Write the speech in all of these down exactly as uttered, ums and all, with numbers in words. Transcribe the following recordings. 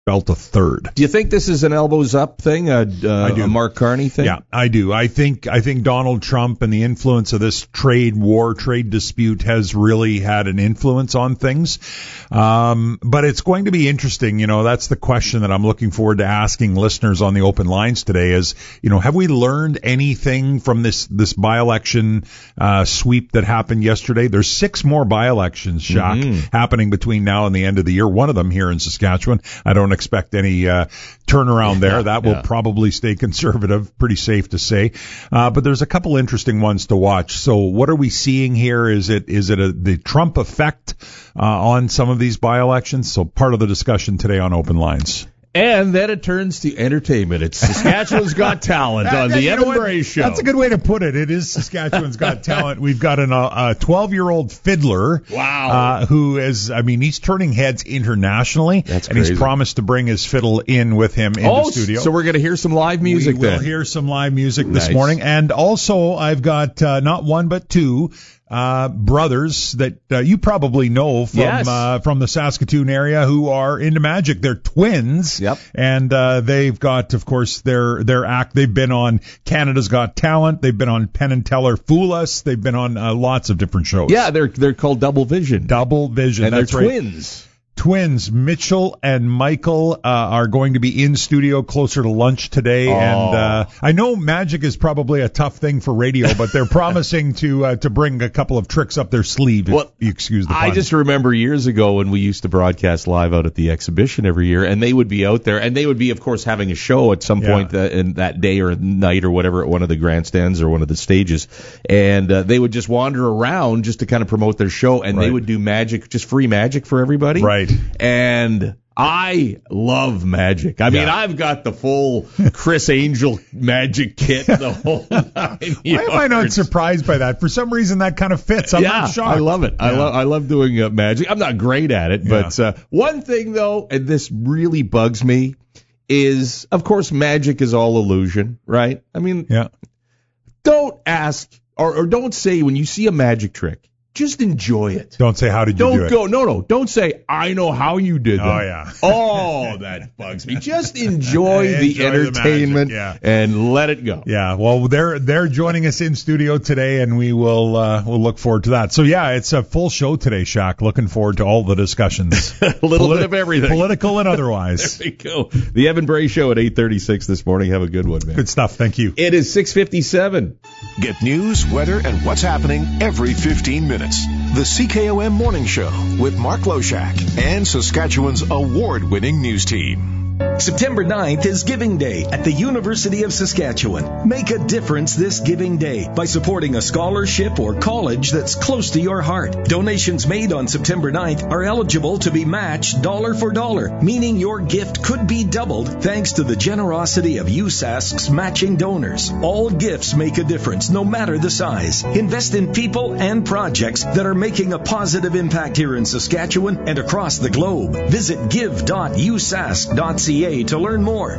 belt a third. Do you think this is an elbows up thing, a, uh, I do. a Mark Carney thing? Yeah, I do. I think I think Donald Trump and the influence of this trade war, trade dispute has really had an influence on things. Um, but it's going to be interesting. You know, that's the question that I'm looking forward to asking listeners on the open lines today is, you know, have we learned anything from this, this by-election uh, sweep that happened yesterday? There's six more by-elections, Jacques, mm-hmm. happening between now and the end of the year. One of them here in Saskatchewan. I don't expect any uh, turnaround there. That will yeah. probably stay conservative, pretty safe to say. Uh, but there's a couple interesting ones to watch. So what are we seeing here? Is it is it a, the Trump effect uh, on some of these by-elections? So part of the discussion today on Open Lines. And then it turns to entertainment. It's Saskatchewan's Got Talent on the Evan Bray Show. That's a good way to put it. It is Saskatchewan's Got Talent. We've got an, uh, a twelve-year-old fiddler. Wow. Uh, who is, I mean, he's turning heads internationally. That's and crazy. He's promised to bring his fiddle in with him in oh, the studio. So we're going to hear some live music we then. We'll hear some live music nice. this morning. And also, I've got uh, not one but two Uh, brothers that uh, you probably know from yes. uh, from the Saskatoon area who are into magic. They're twins, yep. and uh, they've got, of course, their their act. They've been on Canada's Got Talent. They've been on Penn and Teller Fool Us. They've been on uh, lots of different shows. Yeah, they're they're called Double Vision. Double Vision, and that's they're right. twins. Twins Mitchell and Michael uh, are going to be in studio closer to lunch today, oh. and uh, I know magic is probably a tough thing for radio, but they're promising to uh, to bring a couple of tricks up their sleeve. If well, you excuse the pun. I just remember years ago when we used to broadcast live out at the exhibition every year, and they would be out there, and they would be, of course, having a show at some yeah. point that, in that day or night or whatever at one of the grandstands or one of the stages, and uh, they would just wander around just to kind of promote their show, and right. they would do magic, just free magic for everybody, right? And And I love magic. I mean, yeah. I've got the full Chris Angel magic kit, the whole nine Why am I not surprised by that? For some reason, that kind of fits. I'm yeah, not shocked. I love it. Yeah. I love I love doing uh, magic. I'm not great at it, yeah. but uh, one thing, though, and this really bugs me, is, of course, magic is all illusion, right? I mean, yeah. don't ask or, or don't say when you see a magic trick, just enjoy it. Don't say, how did you don't do it? Go, no, no. Don't say, I know how you did that. Oh, yeah. Oh, that bugs me. Just enjoy, enjoy the the entertainment magic, yeah. and let it go. Yeah, well, they're they're joining us in studio today, and we will uh, we'll look forward to that. So, yeah, it's a full show today, Shaq. Looking forward to all the discussions. a little Politi- bit of everything. Political and otherwise. There we go. The Evan Bray Show at eight thirty-six this morning. Have a good one, man. Good stuff. Thank you. It is six fifty-seven. Get news, weather, and what's happening every fifteen minutes. The C K O M Morning Show with Mark Loshak and Saskatchewan's award-winning news team. September ninth is Giving Day at the University of Saskatchewan. Make a difference this Giving Day by supporting a scholarship or college that's close to your heart. Donations made on September ninth are eligible to be matched dollar for dollar, meaning your gift could be doubled thanks to the generosity of U S A S C's matching donors. All gifts make a difference, no matter the size. Invest in people and projects that are making a positive impact here in Saskatchewan and across the globe. Visit give dot u s a s c dot c a to learn more.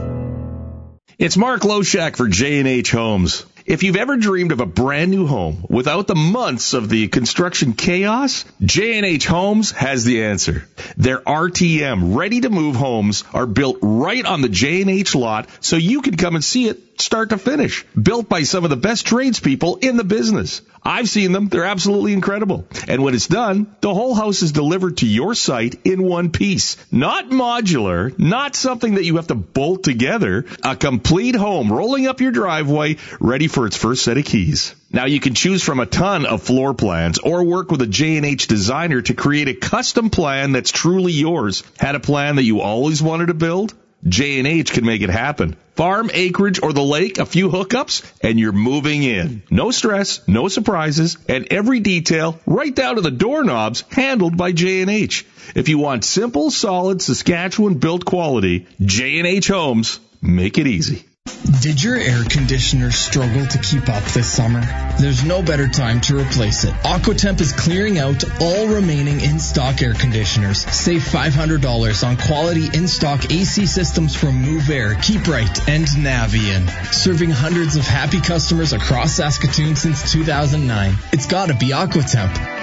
It's Mark Loshak for J and H Homes. If you've ever dreamed of a brand new home without the months of the construction chaos, J and H Homes has the answer. Their R T M, ready-to-move homes are built right on the J and H lot so you can come and see it start to finish. Built by some of the best tradespeople in the business. I've seen them. They're absolutely incredible. And when it's done, the whole house is delivered to your site in one piece. Not modular, not something that you have to bolt together. A complete home rolling up your driveway, ready for its first set of keys. Now, you can choose from a ton of floor plans or work with a J and H designer to create a custom plan that's truly yours. Had a plan that you always wanted to build? J and H can make it happen. Farm, acreage, or the lake, a few hookups, and you're moving in. No stress, no surprises, and every detail, right down to the doorknobs, handled by J and H. If you want simple, solid, Saskatchewan-built quality, J and H Homes, make it easy. Did your air conditioner struggle to keep up this summer? There's no better time to replace it. Aquatemp is clearing out all remaining in-stock air conditioners. Save five hundred dollars on quality in-stock A C systems from Move Air, Keep Right, and Navian. Serving hundreds of happy customers across Saskatoon since two thousand nine. It's gotta be Aquatemp.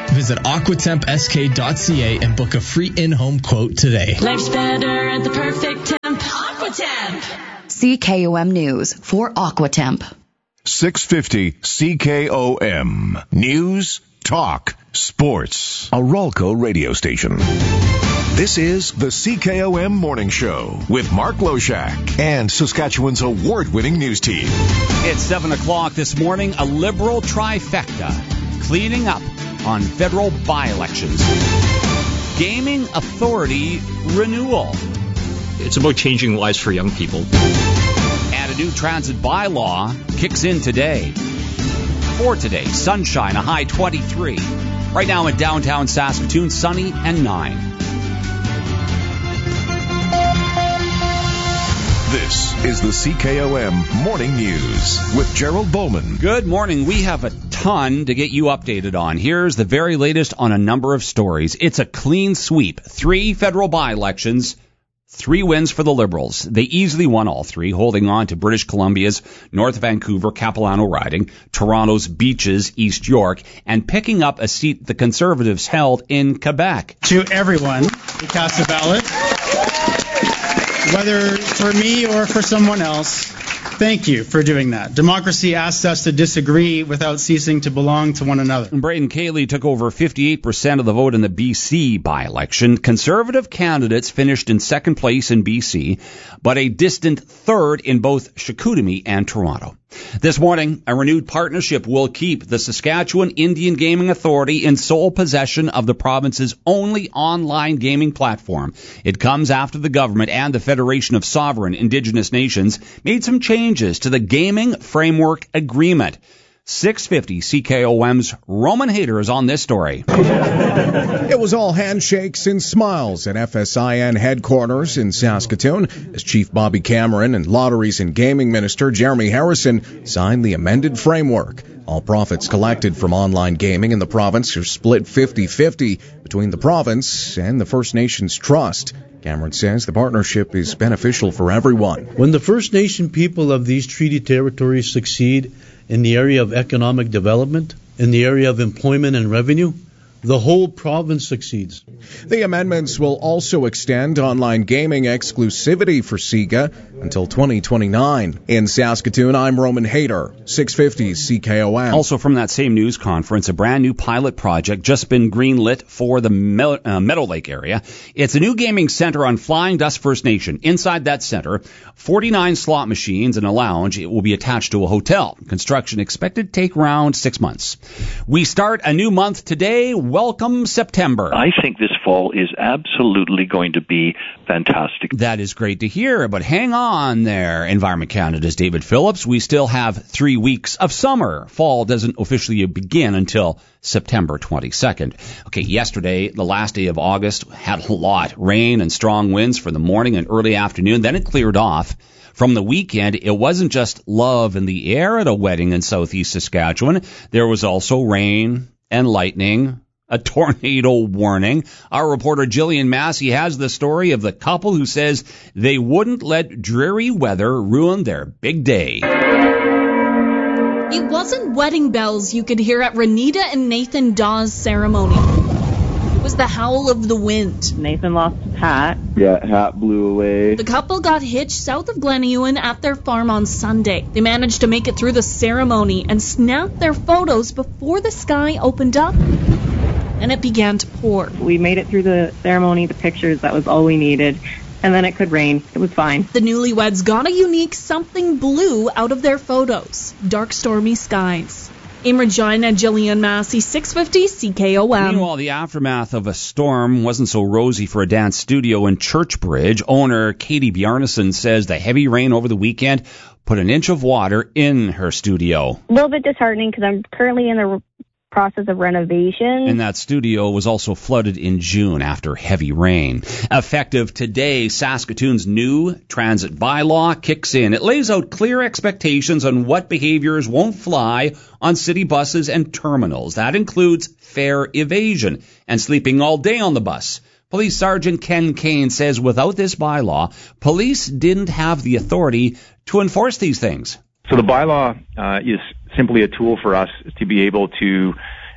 Visit aquatemp s k dot c a and book a free in-home quote today. Life's better at the perfect temp. Aquatemp. C K O M News for Aquatemp. six fifty C K O M. News, talk, sports. A Rolco radio station. This is the C K O M Morning Show with Mark Loshak and Saskatchewan's award-winning news team. It's seven o'clock this morning. A Liberal trifecta cleaning up on federal by-elections. Gaming authority renewal. It's about changing lives for young people. And a new transit bylaw kicks in today. For today, sunshine, a high twenty-three. Right now in downtown Saskatoon, sunny and nine. This is the C K O M Morning News with Gerald Bowman. Good morning. We have a ton to get you updated on. Here's the very latest on a number of stories. It's a clean sweep. Three federal by-elections, three wins for the Liberals. They easily won all three, holding on to British Columbia's North Vancouver Capilano riding, Toronto's Beaches East York, and picking up a seat the Conservatives held in Quebec. To everyone who cast a ballot, whether for me or for someone else, thank you for doing that. Democracy asks us to disagree without ceasing to belong to one another. Braden Cayley took over fifty-eight percent of the vote in the B C by-election. Conservative candidates finished in second place in B C, but a distant third in both Chicoutimi and Toronto. This morning, a renewed partnership will keep the Saskatchewan Indian Gaming Authority in sole possession of the province's only online gaming platform. It comes after the government and the Federation of Sovereign Indigenous Nations made some changes to the Gaming Framework Agreement. six fifty C K O M's Roman Hader is on this story. It was all handshakes and smiles at F S I N headquarters in Saskatoon as Chief Bobby Cameron and Lotteries and Gaming Minister Jeremy Harrison signed the amended framework. All profits collected from online gaming in the province are split fifty-fifty between the province and the First Nations Trust. Cameron says the partnership is beneficial for everyone. When the First Nation people of these treaty territories succeed in the area of economic development, in the area of employment and revenue, the whole province succeeds. The amendments will also extend online gaming exclusivity for SIGA until twenty twenty-nine. In Saskatoon, I'm Roman Hader, six fifty C K O M. Also from that same news conference, a brand new pilot project just been greenlit for the Me- uh, Meadow Lake area. It's a new gaming center on Flying Dust First Nation. Inside that center, forty-nine slot machines and a lounge. It will be attached to a hotel. Construction expected to take around six months. We start a new month today. Welcome September. I think this fall is absolutely going to be fantastic. That is great to hear, but hang on there. Environment Canada's David Phillips. We still have three weeks of summer. Fall doesn't officially begin until September twenty-second. Okay, yesterday, the last day of August, had a lot. Rain and strong winds for the morning and early afternoon. Then it cleared off. From the weekend, it wasn't just love in the air at a wedding in southeast Saskatchewan. There was also rain and lightning, a tornado warning. Our reporter Jillian Massey has the story of the couple who says they wouldn't let dreary weather ruin their big day. It wasn't wedding bells you could hear at Renita and Nathan Dawes' ceremony. It was the howl of the wind. Nathan lost his hat. Yeah, hat blew away. The couple got hitched south of Glenewan at their farm on Sunday. They managed to make it through the ceremony and snapped their photos before the sky opened up and it began to pour. We made it through the ceremony, the pictures, that was all we needed. And then it could rain. It was fine. The newlyweds got a unique something blue out of their photos. Dark, stormy skies. In Regina, Jillian Massey, six fifty C K O M. Meanwhile, the aftermath of a storm wasn't so rosy for a dance studio in Churchbridge. Owner Katie Bjarnason says the heavy rain over the weekend put an inch of water in her studio. A little bit disheartening because I'm currently in the process of renovation. And that studio was also flooded in June after heavy rain. Effective today, Saskatoon's new transit bylaw kicks in. It lays out clear expectations on what behaviors won't fly on city buses and terminals. That includes fare evasion and sleeping all day on the bus. Police Sergeant Ken Kane says without this bylaw, police didn't have the authority to enforce these things. So the bylaw uh, is simply a tool for us to be able to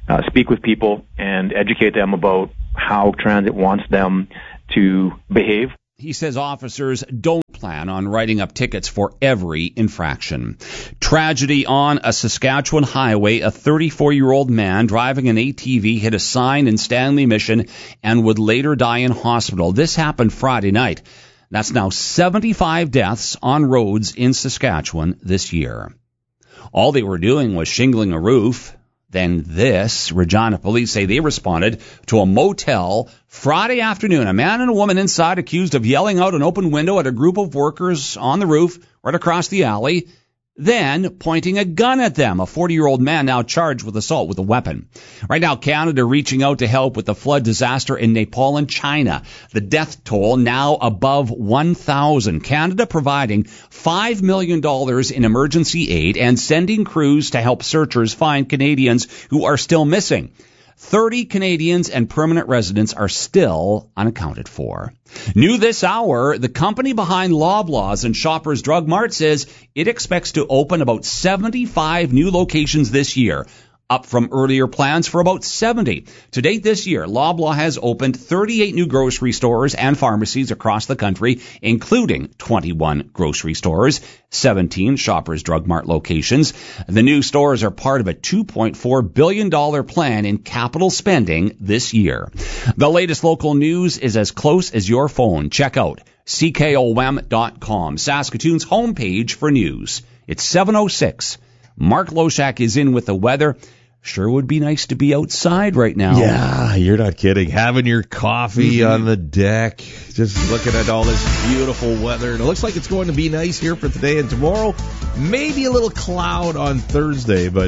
uh, speak with people and educate them about how transit wants them to behave. He says officers don't plan on writing up tickets for every infraction. Tragedy on a Saskatchewan highway. A thirty-four-year-old man driving an A T V hit a sign in Stanley Mission and would later die in hospital. This happened Friday night. That's now seventy-five deaths on roads in Saskatchewan this year. All they were doing was shingling a roof. Then this, Regina police say they responded to a motel Friday afternoon. A man and a woman inside accused of yelling out an open window at a group of workers on the roof right across the alley, then pointing a gun at them. A forty-year-old man now charged with assault with a weapon. Right now, Canada reaching out to help with the flood disaster in Nepal and China. The death toll now above one thousand. Canada providing five million dollars in emergency aid and sending crews to help searchers find Canadians who are still missing. thirty Canadians and permanent residents are still unaccounted for. New this hour, the company behind Loblaws and Shoppers Drug Mart says it expects to open about seventy-five new locations this year, up from earlier plans for about seventy. To date this year, Loblaw has opened thirty-eight new grocery stores and pharmacies across the country, including twenty-one grocery stores, seventeen Shoppers Drug Mart locations. The new stores are part of a two point four billion dollars plan in capital spending this year. The latest local news is as close as your phone. Check out C K O M dot com, Saskatoon's homepage for news. It's seven oh six. Mark Loshak is in with the weather. Sure would be nice to be outside right now. Yeah, you're not kidding. Having your coffee mm-hmm. on the deck, just looking at all this beautiful weather. And it looks like it's going to be nice here for today and tomorrow. Maybe a little cloud on Thursday, but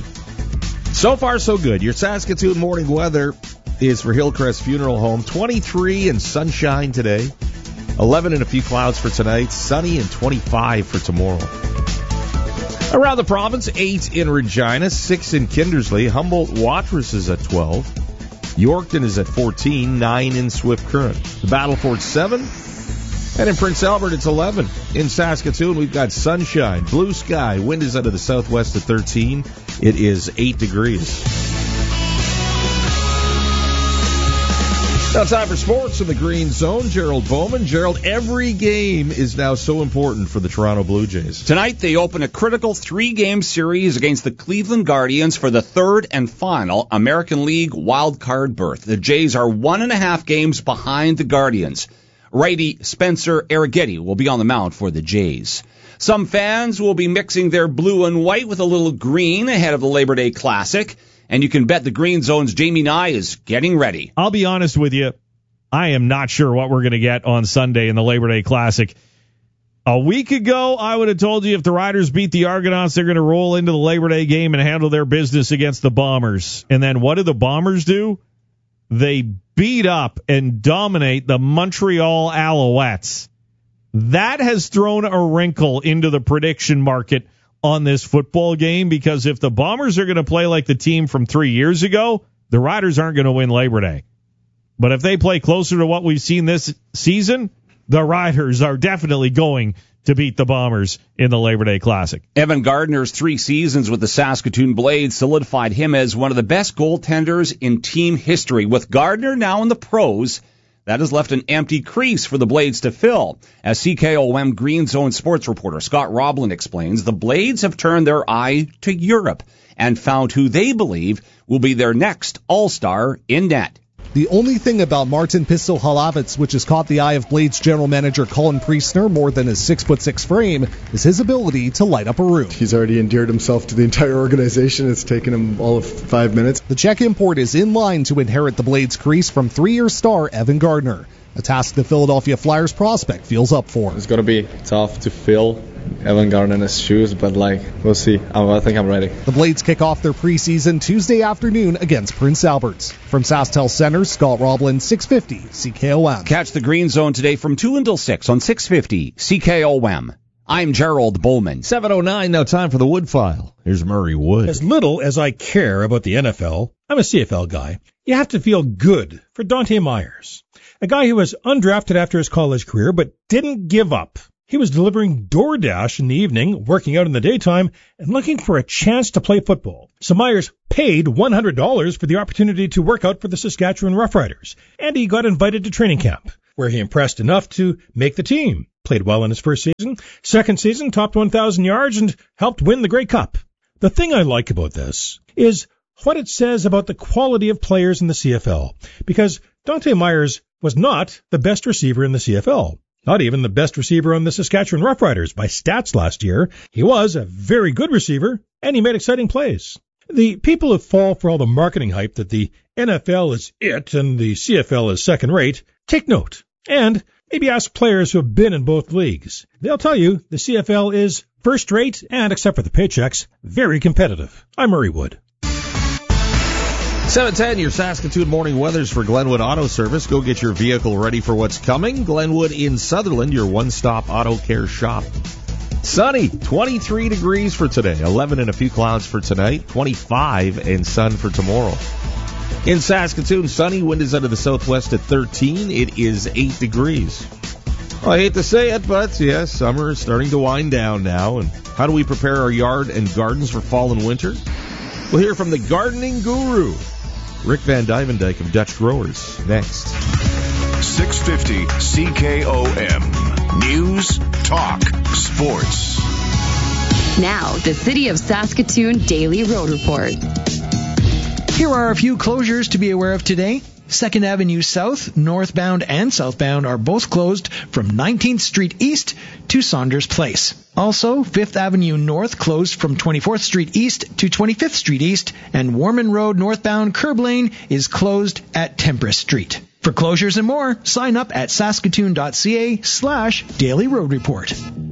so far so good. Your Saskatoon morning weather is for Hillcrest Funeral Home. twenty-three and sunshine today. eleven and a few clouds for tonight. Sunny and twenty-five for tomorrow. Around the province, eight in Regina, six in Kindersley. Humboldt-Watrous is at twelve. Yorkton is at fourteen, nine in Swift Current. The Battleford, seven. And in Prince Albert, it's eleven. In Saskatoon, we've got sunshine, blue sky. Wind is out of the southwest at thirteen. It is eight degrees. Now time for sports in the Green Zone. Gerald Bowman. Gerald, every game is now so important for the Toronto Blue Jays. Tonight they open a critical three-game series against the Cleveland Guardians for the third and final American League wildcard berth. The Jays are one and a half games behind the Guardians. Righty Spencer Arrighetti will be on the mound for the Jays. Some fans will be mixing their blue and white with a little green ahead of the Labor Day Classic. And you can bet the Green Zone's Jamie Nye is getting ready. I'll be honest with you. I am not sure what we're going to get on Sunday in the Labor Day Classic. A week ago, I would have told you if the Riders beat the Argonauts, they're going to roll into the Labor Day game and handle their business against the Bombers. And then what do the Bombers do? They beat up and dominate the Montreal Alouettes. That has thrown a wrinkle into the prediction market on this football game, because if the Bombers are going to play like the team from three years ago, the Riders aren't going to win Labor Day. But if they play closer to what we've seen this season, the Riders are definitely going to beat the Bombers in the Labor Day Classic. Evan Gardner's three seasons with the Saskatoon Blades solidified him as one of the best goaltenders in team history. With Gardner now in the pros, that has left an empty crease for the Blades to fill. As C K O M Green Zone sports reporter Scott Roblin explains, the Blades have turned their eye to Europe and found who they believe will be their next all-star in net. The only thing about Martin Pistol-Halavitz which has caught the eye of Blades general manager Colin Priestner more than his six foot six frame is his ability to light up a room. He's already endeared himself to the entire organization. It's taken him all of five minutes. The Czech import is in line to inherit the Blades crease from three-year star Evan Gardner, a task the Philadelphia Flyers prospect feels up for. It's going to be tough to fill Evan Gardner's shoes, but like, we'll see. I think I'm ready. The Blades kick off their preseason Tuesday afternoon against Prince Albert's. From SaskTel Center, Scott Roblin, six fifty C K O M. Catch the Green Zone today from two until six on six fifty C K O M. I'm Gerald Bowman. seven oh nine, now time for the Wood File. Here's Murray Wood. As little as I care about the N F L, I'm a C F L guy. You have to feel good for Dante Myers, a guy who was undrafted after his college career but didn't give up. He was delivering DoorDash in the evening, working out in the daytime, and looking for a chance to play football. So Myers paid one hundred dollars for the opportunity to work out for the Saskatchewan Roughriders, and he got invited to training camp, where he impressed enough to make the team. Played well in his first season, second season topped one thousand yards, and helped win the Grey Cup. The thing I like about this is what it says about the quality of players in the C F L, because Dante Myers was not the best receiver in the C F L. Not even the best receiver on the Saskatchewan Roughriders by stats last year. He was a very good receiver, and he made exciting plays. The people who fall for all the marketing hype that the N F L is it and the C F L is second rate, take note. And maybe ask players who have been in both leagues. They'll tell you the C F L is first rate and, except for the paychecks, very competitive. I'm Murray Wood. seven ten, your Saskatoon morning weathers for Glenwood Auto Service. Go get your vehicle ready for what's coming. Glenwood in Sutherland, your one-stop auto care shop. Sunny, twenty-three degrees for today, eleven and a few clouds for tonight, twenty-five and sun for tomorrow. In Saskatoon, sunny, wind is out of the southwest at thirteen. It is eight degrees. Well, I hate to say it, but yes, summer is starting to wind down now. And how do we prepare our yard and gardens for fall and winter? We'll hear from the gardening guru, Rick Van Duyvendijk of Dutch Growers, next. six fifty C K O M. News, Talk, Sports. Now, the City of Saskatoon Daily Road Report. Here are a few closures to be aware of today. second Avenue South, northbound and southbound, are both closed from nineteenth Street East to Saunders Place. Also, fifth Avenue North closed from twenty-fourth Street East to twenty-fifth Street East, and Warman Road northbound curb lane is closed at Temperance Street. For closures and more, sign up at saskatoon.ca slash daily road report.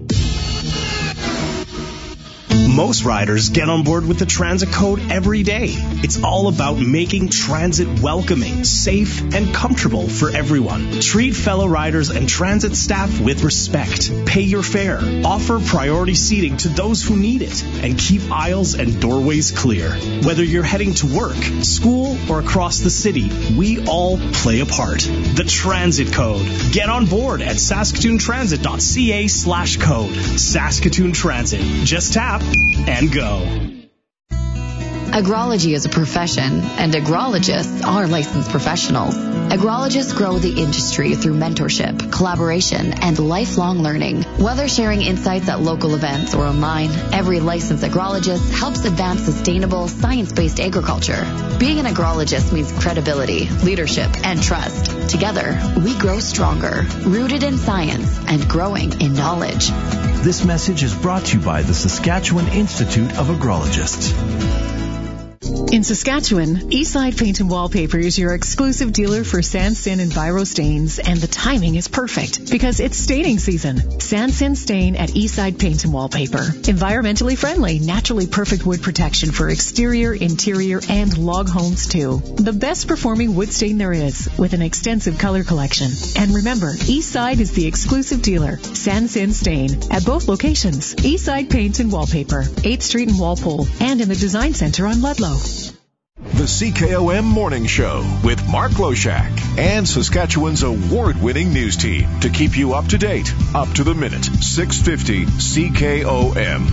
Most riders get on board with the transit code every day. It's all about making transit welcoming, safe, and comfortable for everyone. Treat fellow riders and transit staff with respect. Pay your fare. Offer priority seating to those who need it. And keep aisles and doorways clear. Whether you're heading to work, school, or across the city, we all play a part. The Transit Code. Get on board at saskatoontransit.ca slash code. Saskatoon Transit. Just tap and go. Agrology is a profession, and agrologists are licensed professionals. Agrologists grow the industry through mentorship, collaboration, and lifelong learning. Whether sharing insights at local events or online, every licensed agrologist helps advance sustainable, science-based agriculture. Being an agrologist means credibility, leadership, and trust. Together, we grow stronger, rooted in science and growing in knowledge. This message is brought to you by the Saskatchewan Institute of Agrologists. In Saskatchewan, Eastside Paint and Wallpaper is your exclusive dealer for Sandsin and Biro stains, and the timing is perfect because it's staining season. Sandsin Stain at Eastside Paint and Wallpaper. Environmentally friendly, naturally perfect wood protection for exterior, interior, and log homes too. The best performing wood stain there is, with an extensive color collection. And remember, Eastside is the exclusive dealer, Sandsin Stain, at both locations. Eastside Paint and Wallpaper, eighth Street in Walpole, and in the Design Center on Ludlow. The C K O M Morning Show with Mark Loshak and Saskatchewan's award-winning news team to keep you up to date, up to the minute. six fifty C K O M.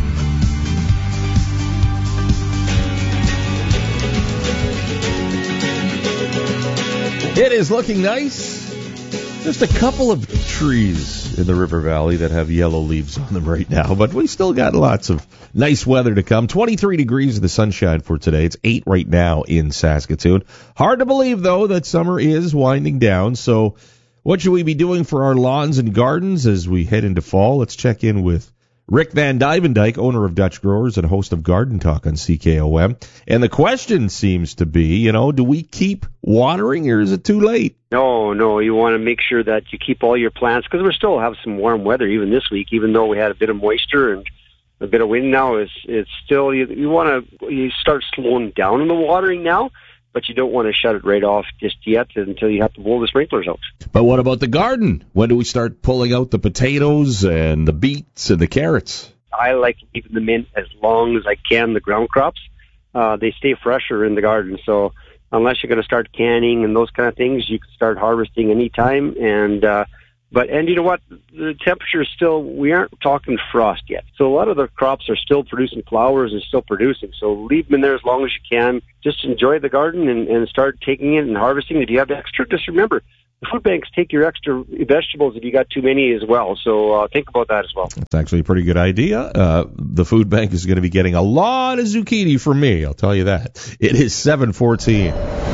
It is looking nice. Just a couple of trees in the river valley that have yellow leaves on them right now, but we still got lots of nice weather to come. twenty-three degrees of the sunshine for today. It's eight right now in Saskatoon. Hard to believe, though, that summer is winding down. So what should we be doing for our lawns and gardens as we head into fall? Let's check in with Rick Van Duyvendijk, owner of Dutch Growers and host of Garden Talk on C K O M. And the question seems to be, you know, do we keep watering or is it too late? No, no, you want to make sure that you keep all your plants, because we still have some warm weather even this week, even though we had a bit of moisture and a bit of wind now. It's, it's still, you, you want to you start slowing down on the watering now, but you don't want to shut it right off just yet until you have to blow the sprinklers out. But what about the garden? When do we start pulling out the potatoes and the beets and the carrots? I like keeping them in as long as I can, the ground crops. Uh, they stay fresher in the garden, so unless you're going to start canning and those kind of things, you can start harvesting anytime. And uh, But, and you know what? The temperature is still, we aren't talking frost yet. So a lot of the crops are still producing flowers and still producing. So leave them in there as long as you can. Just enjoy the garden and, and start taking it and harvesting. If you have extra, just remember, the food banks take your extra vegetables if you got too many as well. So uh, think about that as well. It's actually a pretty good idea. Uh, the food bank is going to be getting a lot of zucchini from me, I'll tell you that. It is seven fourteen.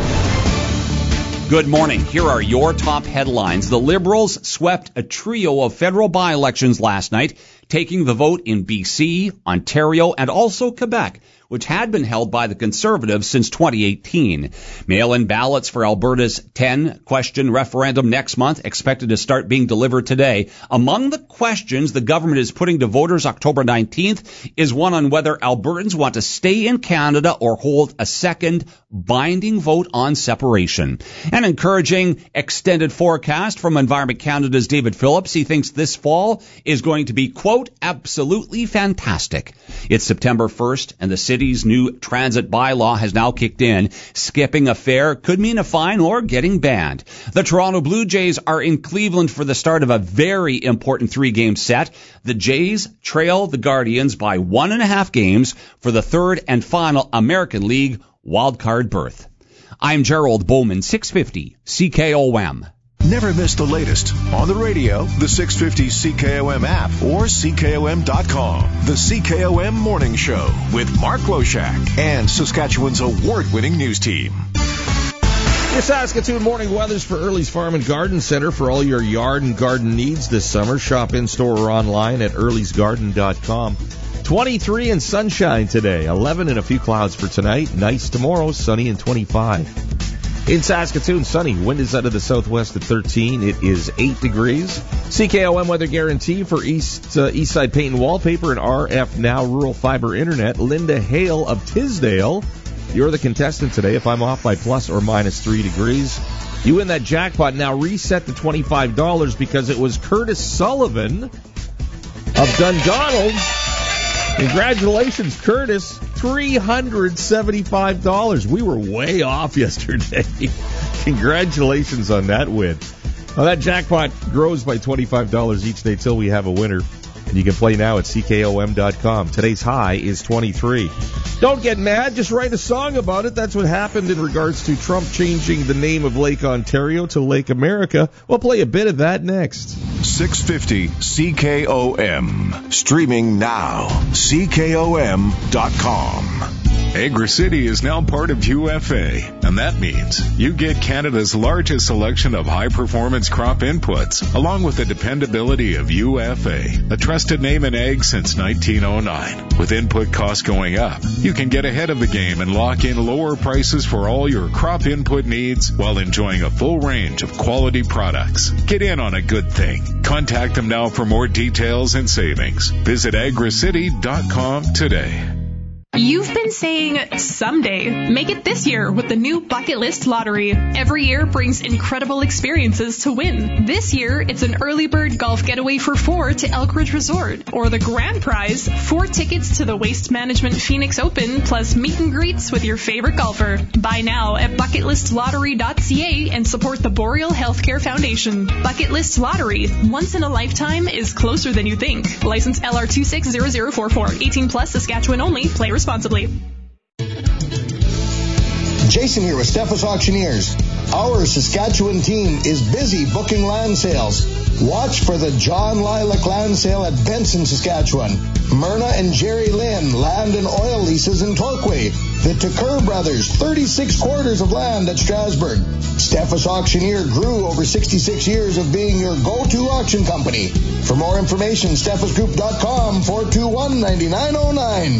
Good morning. Here are your top headlines. The Liberals swept a trio of federal by-elections last night, taking the vote in B C, Ontario, and also Quebec, which had been held by the Conservatives since twenty eighteen. Mail-in ballots for Alberta's ten-question referendum next month expected to start being delivered today. Among the questions the government is putting to voters October nineteenth is one on whether Albertans want to stay in Canada or hold a second binding vote on separation. An encouraging extended forecast from Environment Canada's David Phillips. He thinks this fall is going to be, quote, absolutely fantastic. It's September first, and the city's new transit bylaw has now kicked in. Skipping a fare could mean a fine or getting banned. The Toronto Blue Jays are in Cleveland for the start of a very important three-game set. The Jays trail the Guardians by one and a half games for the third and final American League wildcard berth. I'm Gerald Bowman, six fifty C K O M. Never miss the latest on the radio, the six fifty C K O M app, or C K O M dot com. The C K O M Morning Show with Mark Loshak and Saskatchewan's award-winning news team. Your Saskatoon morning weathers for Early's Farm and Garden Center for all your yard and garden needs this summer. Shop in-store or online at earlys garden dot com. twenty-three and sunshine today. eleven and a few clouds for tonight. Nice tomorrow, sunny and twenty-five. In Saskatoon, sunny. Wind is out of the southwest at thirteen. It is eight degrees. C K O M weather guarantee for East uh, Eastside Paint and Wallpaper and R F Now Rural Fiber Internet. Linda Hale of Tisdale. You're the contestant today. If I'm off by plus or minus three degrees, you win that jackpot. Now reset to twenty-five dollars because it was Curtis Sullivan of Dundonald. Congratulations, Curtis. three hundred seventy-five dollars. We were way off yesterday. Congratulations on that win. Well, that jackpot grows by twenty-five dollars each day till we have a winner. And you can play now at C K O M dot com. Today's high is twenty-three. Don't get mad. Just write a song about it. That's what happened in regards to Trump changing the name of Lake Ontario to Lake America. We'll play a bit of that next. six fifty C K O M. Streaming now. C K O M dot com. Agri-City is now part of U F A, and that means you get Canada's largest selection of high-performance crop inputs, along with the dependability of U F A, a trusted name in ag since nineteen oh nine. With input costs going up, you can get ahead of the game and lock in lower prices for all your crop input needs while enjoying a full range of quality products. Get in on a good thing. Contact them now for more details and savings. Visit agri city dot com today. You've been saying someday. Make it this year with the new Bucket List Lottery. Every year brings incredible experiences to win. This year, it's an early bird golf getaway for four to Elkridge Resort. Or the grand prize, four tickets to the Waste Management Phoenix Open, plus meet and greets with your favorite golfer. Buy now at bucket list lottery dot c a and support the Boreal Healthcare Foundation. Bucket List Lottery. Once in a lifetime is closer than you think. License L R two six zero zero four four. eighteen plus, Saskatchewan only. Play responsibly. Responsibly. Jason here with Steffes Auctioneers. Our Saskatchewan team is busy booking land sales. Watch for the John Lilac Land Sale at Benson, Saskatchewan. Myrna and Jerry Lynn Land and Oil Leases in Torquay. The Tucker Brothers, thirty-six quarters of land at Strasbourg. Steffes Auctioneer grew over sixty-six years of being your go-to auction company. For more information, steffes group dot com, four two one, nine nine zero nine.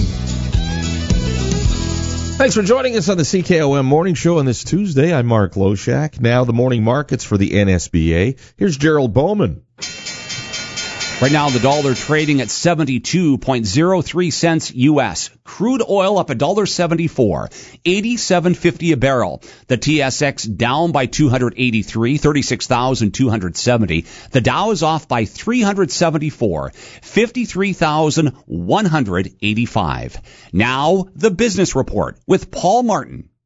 Thanks for joining us on the C K O M Morning Show on this Tuesday. I'm Mark Loshak. Now the morning markets for the N S B A. Here's Gerald Bowman. Right now, the dollar trading at seventy-two point zero three cents U S. Crude oil up one dollar seventy-four, eighty-seven fifty a barrel. The T S X down by two hundred eighty-three, thirty-six thousand two hundred seventy. The Dow is off by three hundred seventy-four, fifty-three thousand one hundred eighty-five. Now, the business report with Paul Martin.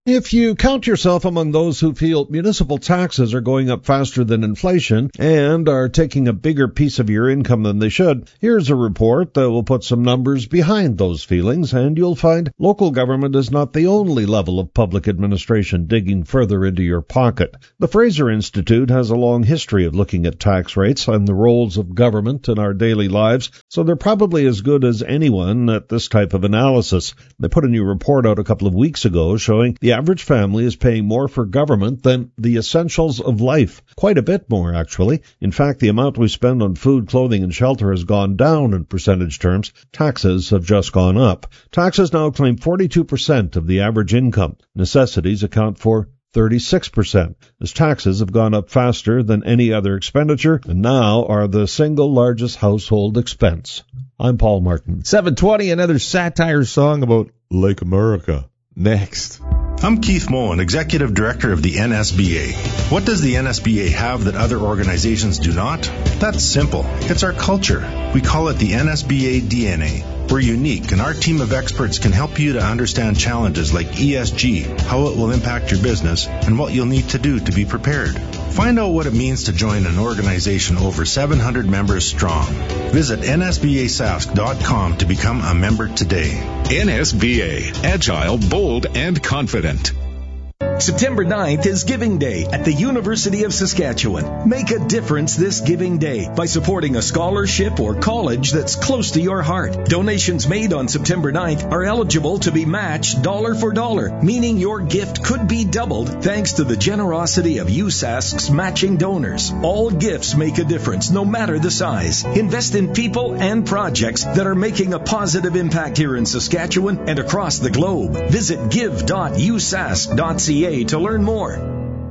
If you count yourself among those who feel municipal taxes are going up faster than inflation and are taking a bigger piece of your income than they should, here's a report that will put some numbers behind those feelings, and you'll find local government is not the only level of public administration digging further into your pocket. The Fraser Institute has a long history of looking at tax rates and the roles of government in our daily lives, so they're probably as good as anyone at this type of analysis. They put a new report out a couple of weeks ago showing the The average family is paying more for government than the essentials of life. Quite a bit more, actually. In fact, the amount we spend on food, clothing, and shelter has gone down in percentage terms. Taxes have just gone up. Taxes now claim forty-two percent of the average income. Necessities account for thirty-six percent, as taxes have gone up faster than any other expenditure and now are the single largest household expense. I'm Paul Martin. seven twenty, another satire song about Lake America. Next. I'm Keith Moen, Executive Director of the N S B A. What does the N S B A have that other organizations do not? That's simple. It's our culture. We call it the N S B A D N A. We're unique, and our team of experts can help you to understand challenges like E S G, how it will impact your business, and what you'll need to do to be prepared. Find out what it means to join an organization over seven hundred members strong. Visit N S B A sask dot com to become a member today. N S B A, agile, bold, and confident. September ninth is Giving Day at the University of Saskatchewan. Make a difference this Giving Day by supporting a scholarship or college that's close to your heart. Donations made on September ninth are eligible to be matched dollar for dollar, meaning your gift could be doubled thanks to the generosity of U S A S C's matching donors. All gifts make a difference, no matter the size. Invest in people and projects that are making a positive impact here in Saskatchewan and across the globe. Visit give dot u s a s c dot c a to learn more.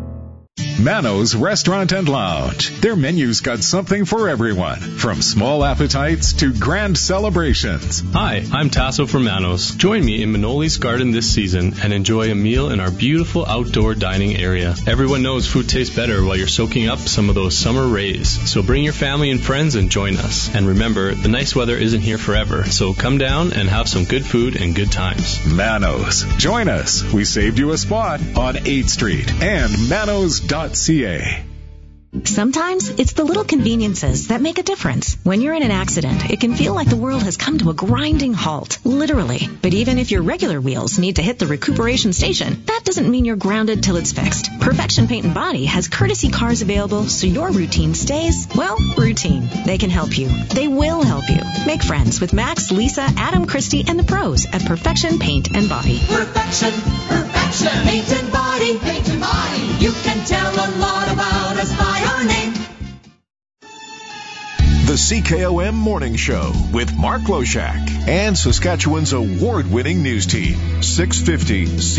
Mano's Restaurant and Lounge. Their menu's got something for everyone, from small appetites to grand celebrations. Hi, I'm Tasso from Mano's. Join me in Manoli's Garden this season and enjoy a meal in our beautiful outdoor dining area. Everyone knows food tastes better while you're soaking up some of those summer rays. So bring your family and friends and join us. And remember, the nice weather isn't here forever, so come down and have some good food and good times. Mano's. Join us. We saved you a spot on eighth Street and manos dot c a. Sometimes it's the little conveniences that make a difference. When you're in an accident, it can feel like the world has come to a grinding halt, literally. But even if your regular wheels need to hit the recuperation station, that doesn't mean you're grounded till it's fixed. Perfection Paint and Body has courtesy cars available so your routine stays, well, routine. They can help you. They will help you. Make friends with Max, Lisa, Adam, Christy, and the pros at Perfection Paint and Body. Perfection, Perfection Paint and Body, Paint and Body. You can tell a lot about us by our name. The C K O M Morning Show with Mark Loshak and Saskatchewan's award-winning news team, six fifty C